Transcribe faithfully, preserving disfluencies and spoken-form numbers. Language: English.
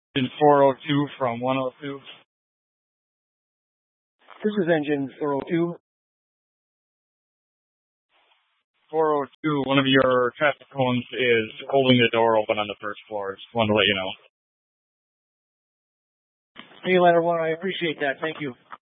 In four oh two from one oh two. This is engine four oh two. four oh two, one of your traffic cones is holding the door open on the first floor. Just wanted to let you know. Hey, Letter One, I appreciate that. Thank you.